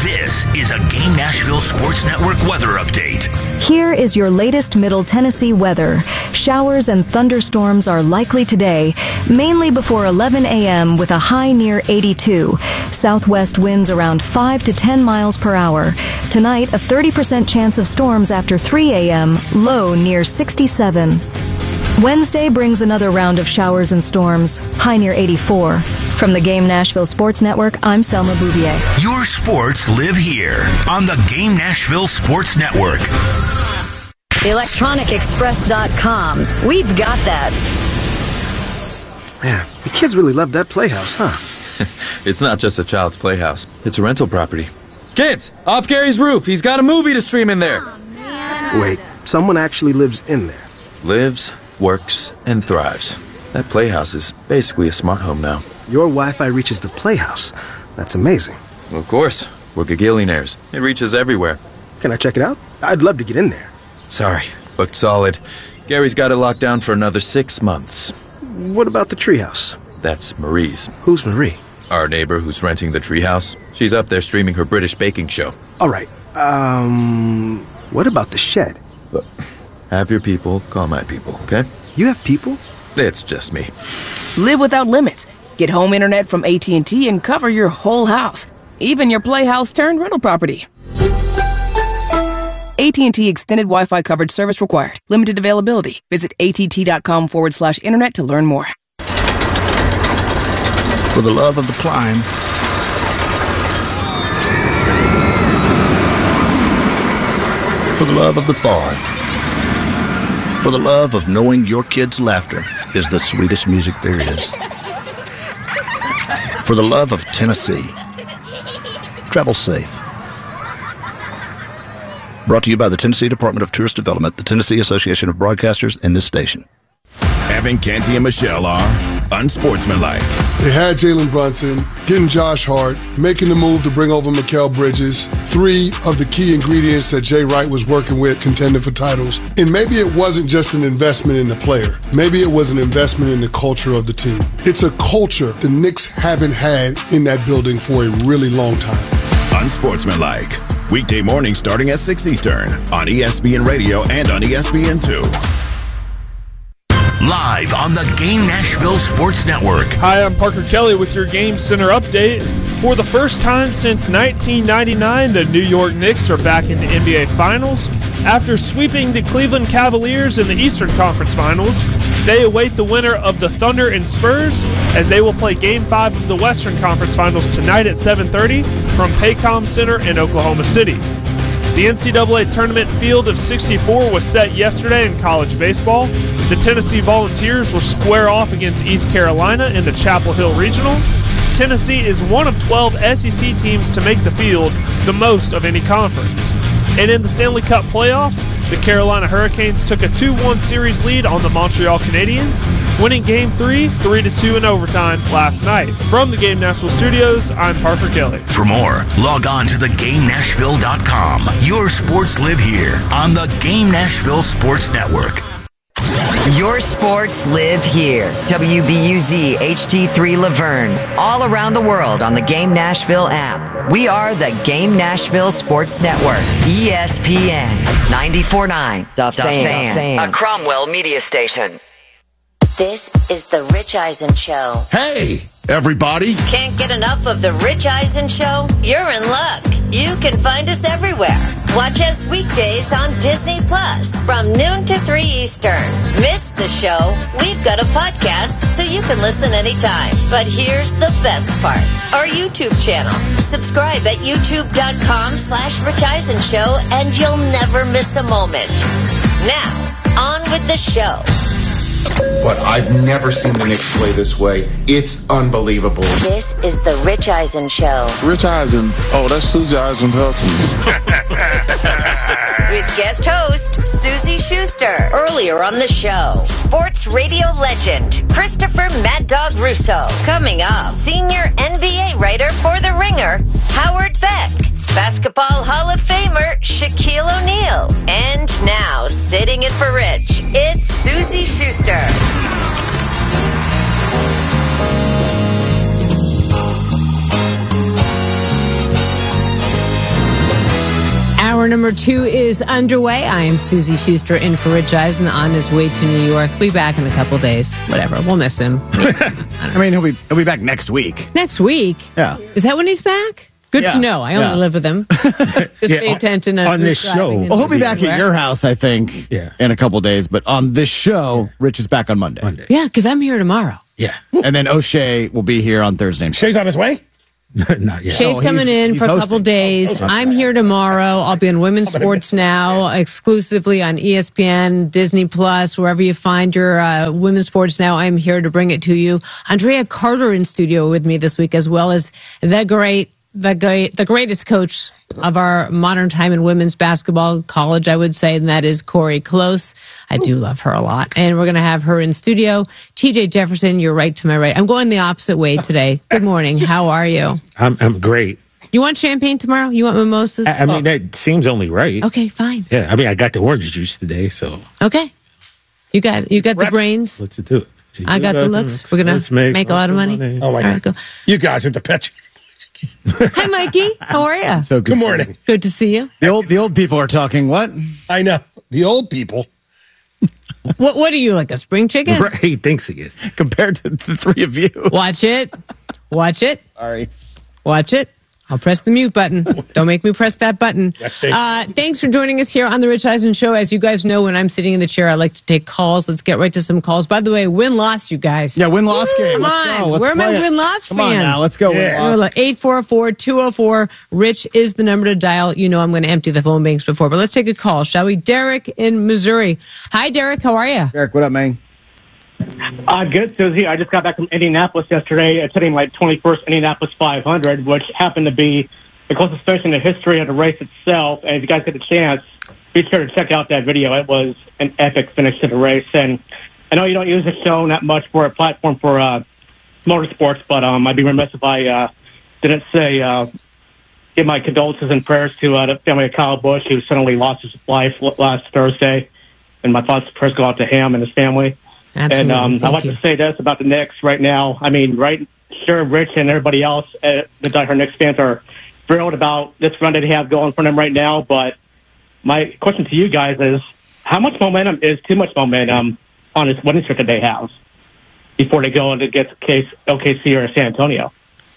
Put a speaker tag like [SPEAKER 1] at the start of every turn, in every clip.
[SPEAKER 1] This is a Game Nashville Sports Network weather update.
[SPEAKER 2] Here is your latest Middle Tennessee weather. Showers and thunderstorms are likely today, mainly before 11 a.m. with a high near 82. Southwest winds around 5 to 10 miles per hour. Tonight, a 30% chance of storms after 3 a.m., low near 67. Wednesday brings another round of showers and storms, high near 84. From the Game Nashville Sports Network, I'm Selma Bouvier.
[SPEAKER 1] Your sports live here on the Game Nashville Sports Network.
[SPEAKER 3] ElectronicExpress.com. We've got that.
[SPEAKER 4] Man, the kids really love that playhouse, huh?
[SPEAKER 5] It's not just a child's playhouse. It's a rental property. Kids, off Gary's roof. He's got a movie to stream in there.
[SPEAKER 4] Wait, someone actually lives in there?
[SPEAKER 5] Lives, works, and thrives. That playhouse is basically a smart home now.
[SPEAKER 4] Your Wi-Fi reaches the playhouse. That's amazing.
[SPEAKER 5] Well, of course. We're gagillionaires. It reaches everywhere.
[SPEAKER 4] Can I check it out? I'd love to get in there.
[SPEAKER 5] Sorry, booked solid. Gary's got it locked down for another 6 months.
[SPEAKER 4] What about the treehouse?
[SPEAKER 5] That's Marie's.
[SPEAKER 4] Who's Marie?
[SPEAKER 5] Our neighbor who's renting the treehouse. She's up there streaming her British baking show.
[SPEAKER 4] All right. What about the shed?
[SPEAKER 5] Look, have your people call my people, okay?
[SPEAKER 4] You have people?
[SPEAKER 5] It's just me.
[SPEAKER 6] Live without limits. Get home internet from AT&T and cover your whole house, even your playhouse turned rental property. AT&T Extended Wi-Fi coverage service required. Limited availability. Visit att.com/internet to learn more.
[SPEAKER 7] For the love of the climb. For the love of the farm. For the love of knowing your kids' laughter is the sweetest music there is. For the love of Tennessee. Travel safe. Brought to you by the Tennessee Department of Tourist Development, the Tennessee Association of Broadcasters, and this station.
[SPEAKER 8] Evan, Canty, and Michelle are unsportsmanlike.
[SPEAKER 9] They had Jalen Brunson, getting Josh Hart, making the move to bring over Mikal Bridges, 3 of the key ingredients that Jay Wright was working with, contending for titles. And maybe it wasn't just an investment in the player. Maybe it was an investment in the culture of the team. It's a culture the Knicks haven't had in that building for a really long time.
[SPEAKER 8] Unsportsmanlike. Weekday morning starting at 6 Eastern on ESPN Radio and on ESPN2.
[SPEAKER 1] Live on the Game Nashville Sports Network.
[SPEAKER 10] Hi, I'm Parker Kelly with your Game Center update. For the first time since 1999, the New York Knicks are back in the NBA Finals. After sweeping the Cleveland Cavaliers in the Eastern Conference Finals, they await the winner of the Thunder and Spurs as they will play Game 5 of the Western Conference Finals tonight at 7:30 from Paycom Center in Oklahoma City. The NCAA tournament field of 64 was set yesterday in college baseball. The Tennessee Volunteers will square off against East Carolina in the Chapel Hill Regional. Tennessee is one of 12 SEC teams to make the field, the most of any conference. And in the Stanley Cup playoffs, the Carolina Hurricanes took a 2-1 series lead on the Montreal Canadiens, winning Game 3, 3-2 in overtime last night. From the Game Nashville studios, I'm Parker Kelly.
[SPEAKER 1] For more, log on to thegamenashville.com. Your sports live here on the Game Nashville Sports Network.
[SPEAKER 3] Your sports live here. WBUZ HD3 Laverne. All around the world on the Game Nashville app. We are the Game Nashville Sports Network. ESPN 94.9. The Fan. A Cromwell media station.
[SPEAKER 11] This is The Rich Eisen Show.
[SPEAKER 8] Hey, everybody.
[SPEAKER 11] Can't get enough of The Rich Eisen Show? You're in luck. You can find us everywhere. Watch us weekdays on Disney Plus from noon to 3 Eastern. Miss the show? We've got a podcast so you can listen anytime. But here's the best part. Our YouTube channel. Subscribe at youtube.com/Rich Eisen Show and you'll never miss a moment. Now, on with the show.
[SPEAKER 12] But I've never seen the Knicks play this way. It's unbelievable.
[SPEAKER 11] This is The Rich Eisen Show.
[SPEAKER 13] Rich Eisen. Oh, that's Susie Eisen's husband.
[SPEAKER 11] With guest host, Susie Schuster. Earlier on the show, sports radio legend, Christopher Mad Dog Russo. Coming up, senior NBA writer for The Ringer, Howard Beck. Basketball Hall of Famer, Shaquille O'Neal. And now, sitting in for Rich, it's Susie Schuster.
[SPEAKER 14] Hour number 2 is underway. I am Susie Schuster in for Rich Eisen on his way to New York. We'll be back in a couple days. Whatever. We'll miss him.
[SPEAKER 15] I mean, he'll be back next week.
[SPEAKER 14] Next week?
[SPEAKER 15] Yeah.
[SPEAKER 14] Is that when he's back? Good to know. I only live with him. Just pay attention
[SPEAKER 16] on this show.
[SPEAKER 15] Well, he'll be back at your house, I think, in a couple days. But on this show, Rich is back on Monday.
[SPEAKER 14] Yeah, because I'm here tomorrow.
[SPEAKER 16] Yeah.
[SPEAKER 15] And then O'Shea will be here on Thursday.
[SPEAKER 16] Shay's on his way? Not yet.
[SPEAKER 14] Shay's coming in for a couple days. I'm here tomorrow. I'll be on Women's Sports Now, exclusively on ESPN, Disney Plus, wherever you find your Women's Sports Now. I'm here to bring it to you. Andrea Carter in studio with me this week, as well as the greatest coach of our modern time in women's basketball, college, I would say, and that is Corey Close. I do love her a lot. And we're going to have her in studio. TJ Jefferson, you're right to my right. I'm going the opposite way today. Good morning. How are you?
[SPEAKER 16] I'm great.
[SPEAKER 14] You want champagne tomorrow? You want mimosas?
[SPEAKER 16] I mean, that seems only right.
[SPEAKER 14] Okay, fine.
[SPEAKER 16] Yeah, I mean, I got the orange juice today, so.
[SPEAKER 14] Okay. You got the brains.
[SPEAKER 16] Let's do it.
[SPEAKER 14] I got the looks. We're going to make a lot of money.
[SPEAKER 16] Oh, my God.
[SPEAKER 14] Go.
[SPEAKER 16] You guys are the pet.
[SPEAKER 14] Hi, Mikey. How are you?
[SPEAKER 15] So
[SPEAKER 16] good morning.
[SPEAKER 14] Good to see you.
[SPEAKER 15] The old people are talking what?
[SPEAKER 16] I know. The old people.
[SPEAKER 14] What are you, like a spring chicken?
[SPEAKER 16] Right, he thinks he is.
[SPEAKER 15] Compared to the three of you.
[SPEAKER 14] Watch it.
[SPEAKER 15] Sorry.
[SPEAKER 14] Watch it. I'll press the mute button. Don't make me press that button. Thanks for joining us here on the Rich Eisen Show. As you guys know, when I'm sitting in the chair, I like to take calls. Let's get right to some calls. By the way, win-loss, you guys.
[SPEAKER 15] Yeah, win-loss game.
[SPEAKER 14] Come on. Where are my win-loss fans?
[SPEAKER 15] Come on now, let's go win-loss.
[SPEAKER 14] 844-204. Rich is the number to dial. You know I'm going to empty the phone banks before, but let's take a call, shall we? Derek in Missouri. Hi, Derek. How are you?
[SPEAKER 15] Derek, what up, man?
[SPEAKER 17] Good, Susie. I just got back from Indianapolis yesterday, attending my 21st Indianapolis 500, which happened to be the closest finish in the history of the race itself. And if you guys get a chance, be sure to check out that video. It was an epic finish to the race. And I know you don't use the show that much for a platform for motorsports, but I'd be remiss if I didn't say give my condolences and prayers to the family of Kyle Busch, who suddenly lost his life last Thursday. And my thoughts and prayers go out to him and his family.
[SPEAKER 14] Absolutely.
[SPEAKER 17] And I'd like to say this about the Knicks right now. I mean, sure, Rich and everybody else, the diehard Knicks fans, are thrilled about this run that they have going for them right now. But my question to you guys is, how much momentum is too much momentum on this winning streak that they have before they go into get OKC or San Antonio?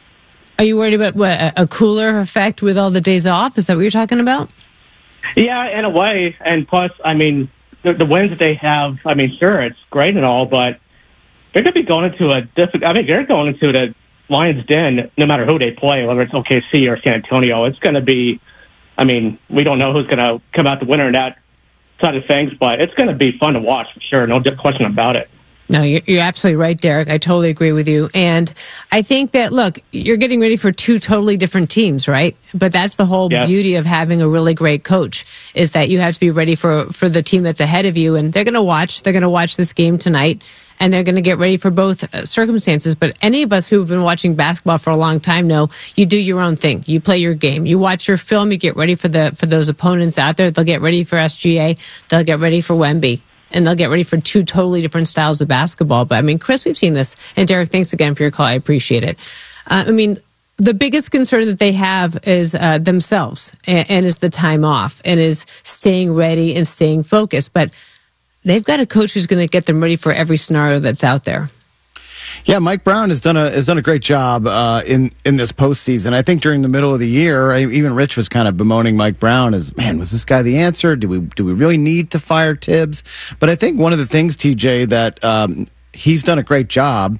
[SPEAKER 14] Are you worried about a cooler effect with all the days off? Is that what you're talking about?
[SPEAKER 17] Yeah, in a way. And plus, I mean, the wins that they have, I mean, sure, it's great and all, but they're going to be going into they're going into the Lions' den no matter who they play, whether it's OKC or San Antonio. It's going to be, I mean, we don't know who's going to come out the winner in that side of things, but it's going to be fun to watch for sure. No question about it.
[SPEAKER 14] No, you're absolutely right, Derek. I totally agree with you. And I think that, look, you're getting ready for two totally different teams, right? But that's the whole beauty of having a really great coach, is that you have to be ready for the team that's ahead of you. And they're going to watch this game tonight, and they're going to get ready for both circumstances. But any of us who've been watching basketball for a long time know you do your own thing. You play your game. You watch your film. You get ready for those opponents out there. They'll get ready for SGA. They'll get ready for Wemby. And they'll get ready for two totally different styles of basketball. But, I mean, Chris, we've seen this. And, Derek, thanks again for your call. I appreciate it. I mean, the biggest concern that they have is themselves and is the time off and is staying ready and staying focused. But they've got a coach who's going to get them ready for every scenario that's out there.
[SPEAKER 15] Yeah, Mike Brown has done a great job in this postseason. I think during the middle of the year, even Rich was kind of bemoaning Mike Brown as, man, was this guy the answer? Do we really need to fire Tibbs? But I think one of the things, TJ, that he's done a great job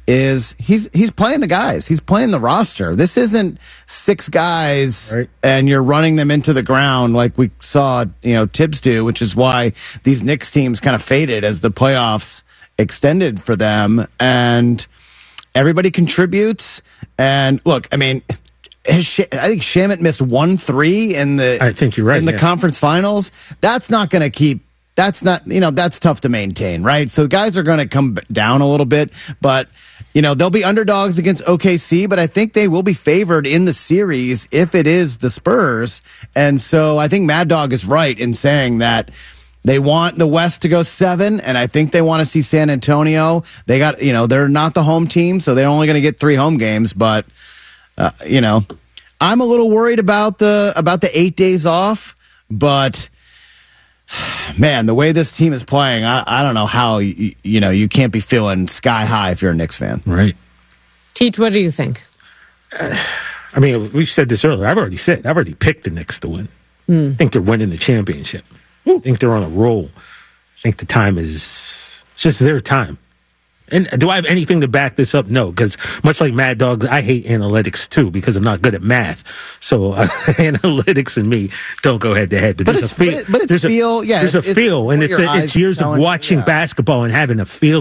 [SPEAKER 15] is he's playing the guys. He's playing the roster. This isn't 6 guys and you're running them into the ground like we saw Tibbs do, which is why these Knicks teams kind of faded as the playoffs extended for them, and everybody contributes. And look, I mean, I think Shamet missed 1-3 in the. I think you're right in the conference finals. That's not going to keep. That's not that's tough to maintain, right? So the guys are going to come down a little bit, but they'll be underdogs against OKC. But I think they will be favored in the series if it is the Spurs. And so I think Mad Dog is right in saying that. They want the West to go 7, and I think they want to see San Antonio. They got, they're not the home team, so they're only going to get 3 home games. But, I'm a little worried about the 8 days off. But man, the way this team is playing, I don't know how you can't be feeling sky high if you're a Knicks fan.
[SPEAKER 16] Right.
[SPEAKER 14] Teach, what do you think?
[SPEAKER 16] I mean, we've said this earlier. I've already picked the Knicks to win. I think they're winning the championship. I think they're on a roll. I think the time it's just their time. And do I have anything to back this up? No, because much like Mad Dogs, I hate analytics too because I'm not good at math. So analytics and me don't go head to head. But there's a feel.
[SPEAKER 15] But it's feel. Yeah,
[SPEAKER 16] there's a feel, and it's years of watching basketball and having a feel.